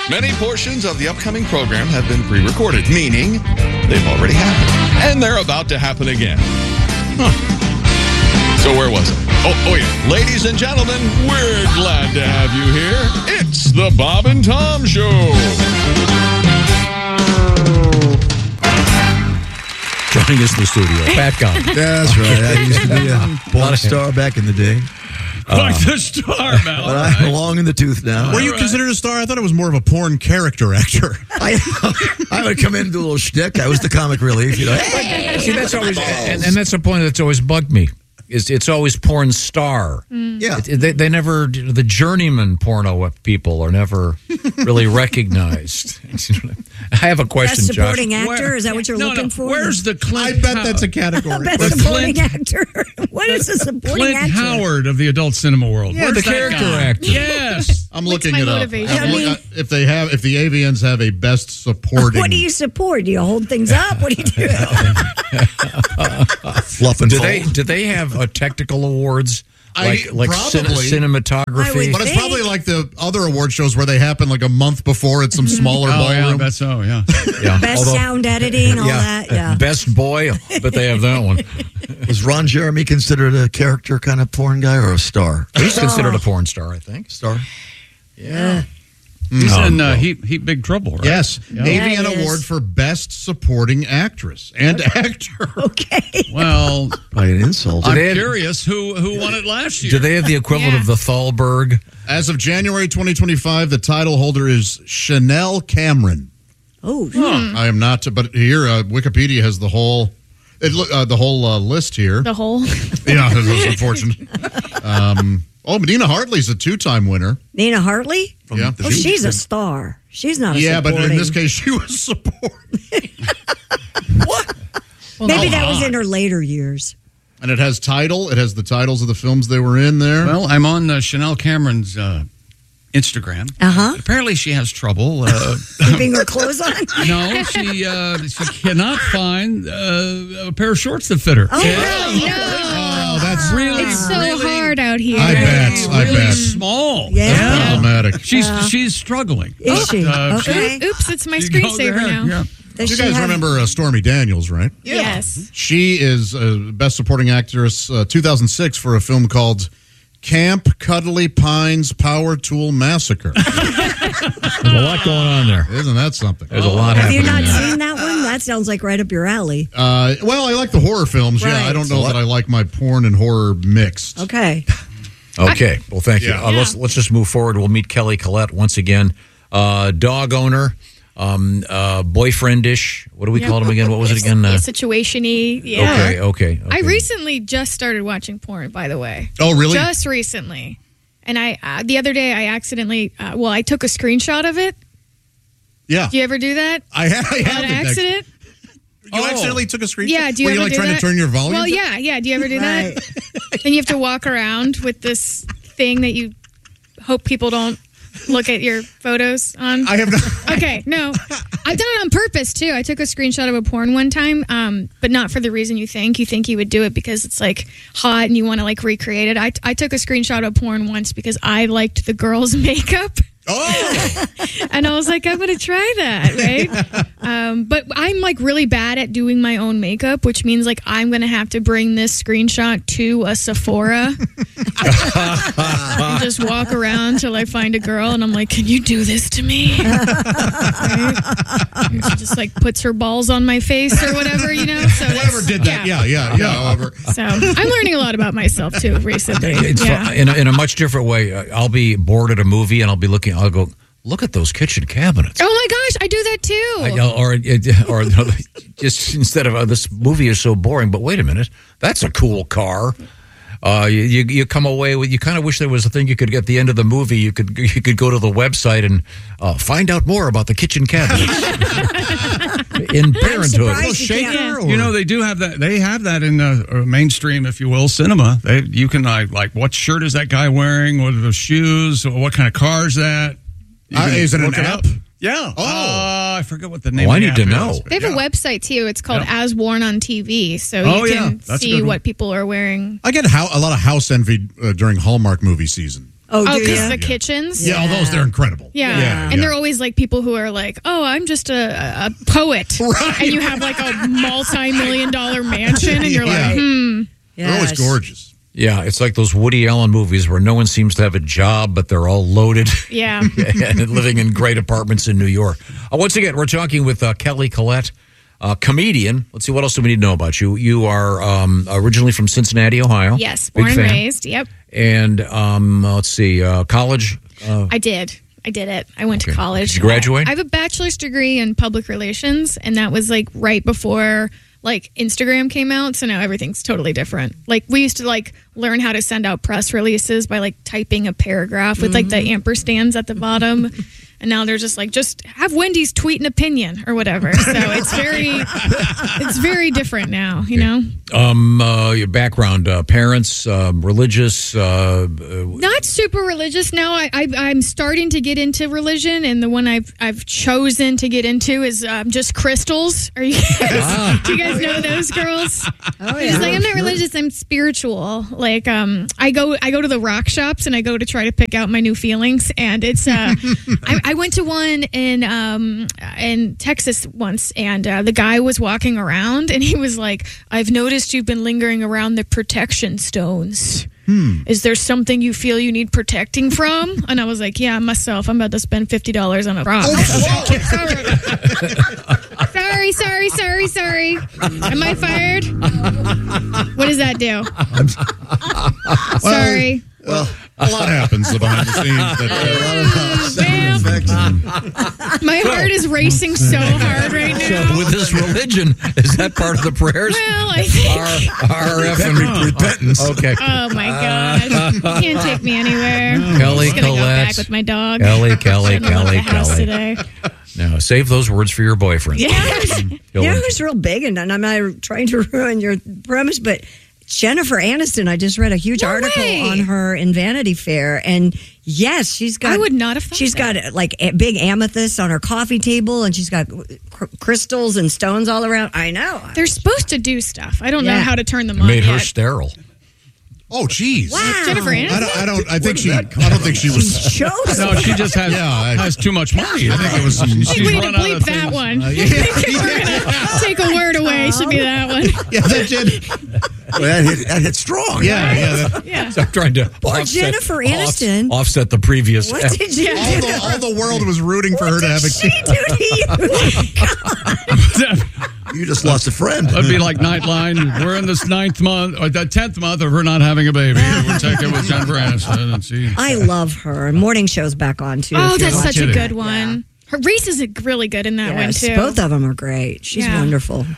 Many portions of the upcoming program have been pre-recorded, meaning they've already happened. And they're about to happen again. So where was it? Oh yeah. Ladies and gentlemen, we're glad to have you here. It's the Bob and Tom Show. Joining us in the studio, Pat Gunn. That's right. I used to be a porn star back in the day. Quite the star, man. But I'm long in the tooth now. Were you considered a star? I thought it was more of a porn character actor. I would come in and do a little shtick. I was the comic relief, you know. Hey, see, that's always, and that's the point that's always bugged me. It's always porn star. Yeah. They never, the journeyman porno people are never really recognized. I have a question, Best supporting actor? Is that what you're looking for? Where's the Clint? I bet that's a category. Best supporting actor. What is a supporting Clint actor? Howard of the adult cinema world. Yeah, Where's the that character guy? actor. Yes. I'm What's looking my it up. motivation? If the AVNs have a best supporting. What do you support? Do you hold things up? What do you do? fluff and Do fold. they have technical awards like probably. cinematography? But it's probably like the other award shows where they happen like a month before at some smaller Oh, yeah, I ballroom. bet so, yeah. Yeah. Best sound editing, all that. Yeah. Best boy, but they have that one. Was Ron Jeremy considered a character kind of porn guy or a star? He's considered a porn star, I think. Star? Yeah. He's in Heat Big Trouble, right? Yes. Yeah. AVN Yeah, he Award is. for Best Supporting Actress and Actor. Okay. Well, By an insult. I'm they have- curious who won it last year. Do they have the equivalent Yeah. of the Thalberg? As of January 2025, the title holder is Chanel Cameron. Oh, I am not, but here Wikipedia has the whole list here. The whole. Yeah, it was unfortunate. Medina Hartley's a two-time winner. Nina Hartley? Yeah. Oh, she's a star. She's not a But supporting. in this case, she was supporting. Maybe that was in her later years. And it has title. It has the titles of the films they were in there. Well, I'm on Chanel Cameron's Instagram. Uh-huh. Apparently, she has trouble. Keeping her clothes on? No, she cannot find a pair of shorts that fit her. Oh, really? Oh, that's really, It's so hard out here. I bet. really small. Yeah. Problematic. She's struggling. Is she? But, Okay. Oops, it's my she goes screensaver ahead, now. Yeah. Does You she guys have- remember Stormy Daniels, right? Yes. She is Best Supporting Actress 2006 for a film called Camp Cuddly Pines Power Tool Massacre. There's a lot going on there. Isn't that something? There's a lot Have you happening not there. seen that one? That sounds like right up your alley. Well, I like the horror films. Yeah, Right. I don't know that I like my porn and horror mixed. Okay. Okay. Well, thank you. Yeah. Let's just move forward. We'll meet Kelly Collette once again. Dog owner, boyfriendish. What do we call him again? What was it again? Situation-y. Yeah. Okay. I recently just started watching porn, by the way. Oh, really? Just recently. And I the other day, I accidentally, I took a screenshot of it. Yeah. Do you ever do that? I have On it, actually. accident? You accidentally took a screenshot? Yeah, do you Were ever you like do trying that? to turn your volume Well, down? yeah. Do you ever do that? And you have to walk around with this thing that you hope people don't look at your photos on. I have not. Okay, no. I've done it on purpose, too. I took a screenshot of a porn one time, but not for the reason you think. You think you would do it because it's, like, hot and you want to, like, recreate it. I took a screenshot of porn once because I liked the girl's makeup. Oh! And I was like, I'm going to try that, right? But I'm, like, really bad at doing my own makeup, which means, like, I'm going to have to bring this screenshot to a Sephora and just walk around till I find a girl, and I'm like, can you do this to me? Right? And she just, like, puts her balls on my face or whatever, you know? So Whoever did that. Yeah. However. So I'm learning a lot about myself, too, recently. It's fun. In a much different way. I'll be bored at a movie and I'll go, look at those kitchen cabinets. Oh, my gosh, I do that, too. Or just instead of this movie is so boring, but wait a minute, that's a cool car. You come away with, you kind of wish there was a thing you could get at the end of the movie. You could go to the website and find out more about the kitchen cabinets in Parenthood. surprised you can't- Shaker, or- You know, they do have that. They have that in mainstream, if you will, cinema. You can like, what shirt is that guy wearing? What are those shoes? What kind of car is that? You can Is it an look app? up. Yeah. Oh. I forget what the name. Oh, I of the need to app know. is, They have a website, too. It's called Yeah. As Worn on TV, so Oh, you yeah. can That's a see good one. what people are wearing. I get a lot of house envy during Hallmark movie season. Oh, do because ya? the kitchens. Yeah, all those, they're incredible. Yeah. And they're always like people who are like, oh, I'm just a poet. Right. And you have like a multi-million-dollar mansion and you're Yeah. like, They're always Yes. gorgeous. Yeah, it's like those Woody Allen movies where no one seems to have a job, but they're all loaded yeah. and living in great apartments in New York. Once again, we're talking with Kelly Collette, comedian. Let's see, what else do we need to know about you? You are originally from Cincinnati, Ohio. Yes, Big born and fan. raised. Yep. And let's see, college. I did it. I went to college. Did you graduate? I have a bachelor's degree in public relations, and that was like right before like Instagram came out. So now everything's totally different. Like we used to like learn how to send out press releases by like typing a paragraph with like the ampersands at the bottom. And now they're just like, just have Wendy's tweet an opinion or whatever. So it's very different now, you know? Your background, parents, religious. Not super religious now. I'm starting to get into religion, and the one I've chosen to get into is just crystals. Are you guys? Do you guys know those girls? Oh, It's like I'm not religious. I'm spiritual. Like I go to the rock shops and I go to try to pick out my new feelings, and it's I went to one in Texas once, and the guy was walking around and he was like, "I've noticed you've been lingering around the protection stones. Is there something you feel you need protecting from?" And I was like, "Yeah, myself. I'm about to spend $50 on a rock." Sorry. Am I fired? What does that do? Sorry. Well, a lot happens behind the scenes. My heart is racing so hard right now. So with this religion, is that part of the prayers? Well, I think. RF and repentance. Okay. Oh my God! Can't take me anywhere. Kelly I'm just gonna go Collette. back with my dog. Kelly. Shouldn't have left the house today. Now, save those words for your boyfriend. You know who's real big, and I'm not trying to ruin your premise, but Jennifer Aniston, I just read a huge article on her in Vanity Fair, and yes, she's got. I would not have thought she's that. got like big amethysts on her coffee table, and she's got crystals and stones all around. I know. They're supposed to do stuff. I don't know Yeah. how to turn them It on made her yet. sterile. Oh, geez. Wow. Jennifer Aniston. I don't think she was. Shows. No, she just has too much money. I think it was. Hey, way to run out bleep of that things. one. I think if we're gonna take a word away, should be that one. Yeah, that did. Well, that hit strong. Yeah. Yeah. So I'm trying to Poor Jennifer Aniston. offset the previous. What did you do? All the world was rooting for her to have a She kid. do to you? You just lost a friend. That'd be like Nightline. We're in this 9th month or the 10th month of her not having a baby. We'll take it with Jennifer Aniston and see. I love her. Morning show's back on too. Oh, if you're that's such a kidding. good one. Her Reese is really good in that one Yes, too. both of them are great. She's Yeah. wonderful.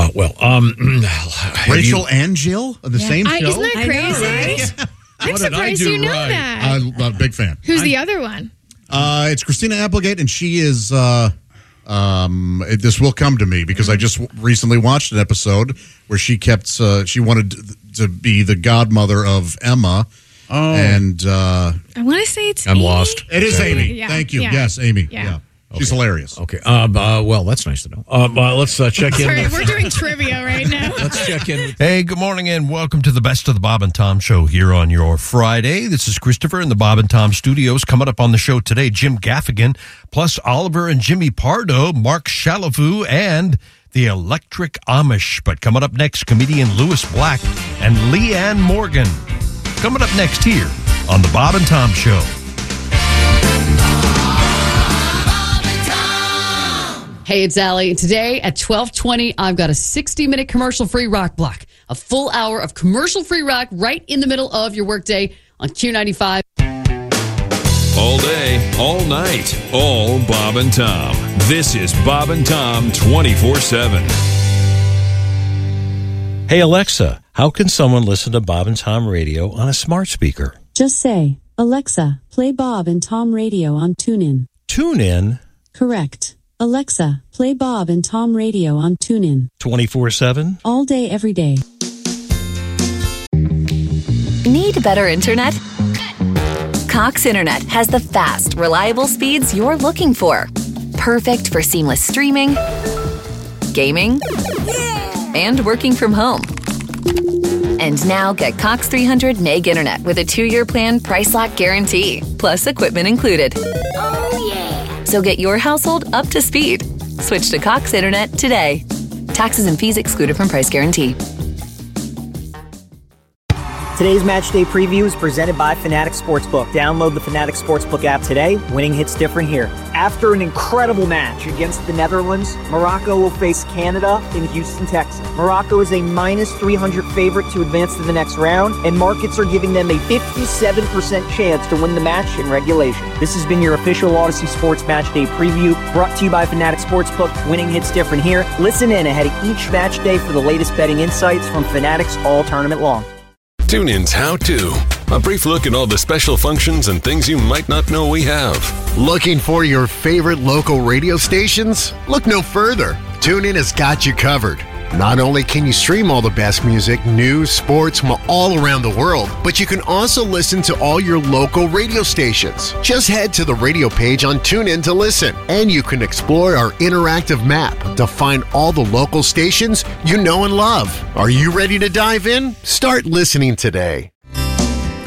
Rachel and Jill on the same show. Isn't that I know, crazy? right? I'm What did I surprised do you know right? that. I'm a big fan. Who's the other one? It's Christina Applegate, and she is. This will come to me because I just recently watched an episode where she kept. She wanted to be the godmother of Emma. Oh. And I want to say it's I'm Amy. lost. it is Amy. Yeah, Thank you. yeah. Yes, Amy. Yeah. Yeah. She's hilarious. Okay. Well, that's nice to know. Let's check in. Sorry, we're doing trivia right now. Let's check in. Hey, good morning and welcome to the best of the Bob and Tom Show here on your Friday. This is Christopher in the Bob and Tom Studios. Coming up on the show today, Jim Gaffigan, plus Oliver and Jimmy Pardo, Mark Chalafu, and the Electric Amish. But coming up next, comedian Louis Black and Leanne Morgan. Coming up next here on the Bob and Tom Show. Hey, it's Allie. Today at 12:20, I've got a 60-minute commercial-free rock block. A full hour of commercial-free rock right in the middle of your workday on Q95. All day, all night, all Bob and Tom. This is Bob and Tom 24/7. Hey Alexa, how can someone listen to Bob and Tom Radio on a smart speaker? Just say, Alexa, play Bob and Tom Radio on TuneIn. TuneIn Correct. Alexa, play Bob and Tom Radio on TuneIn. 24/7? All day, every day. Need better internet? Cox Internet has the fast, reliable speeds you're looking for. Perfect for seamless streaming, gaming, and working from home. And now get Cox 300 Meg Internet with a 2-year plan, price lock guarantee, plus equipment included. Oh, yeah. So get your household up to speed. Switch to Cox Internet today. Taxes and fees excluded from price guarantee. Today's match day preview is presented by Fanatics Sportsbook. Download the Fanatics Sportsbook app today. Winning hits different here. After an incredible match against the Netherlands, Morocco will face Canada in Houston, Texas. Morocco is a -300 favorite to advance to the next round, and markets are giving them a 57% chance to win the match in regulation. This has been your official Odyssey Sports Match Day preview, brought to you by Fanatics Sportsbook. Winning hits different here. Listen in ahead of each match day for the latest betting insights from Fanatics all tournament long. TuneIn's How To. A brief look at all the special functions and things you might not know we have. Looking for your favorite local radio stations? Look no further. TuneIn has got you covered. Not only can you stream all the best music, news, sports from all around the world, but you can also listen to all your local radio stations. Just head to the radio page on TuneIn to listen, and you can explore our interactive map to find all the local stations you know and love. Are you ready to dive in? Start listening today.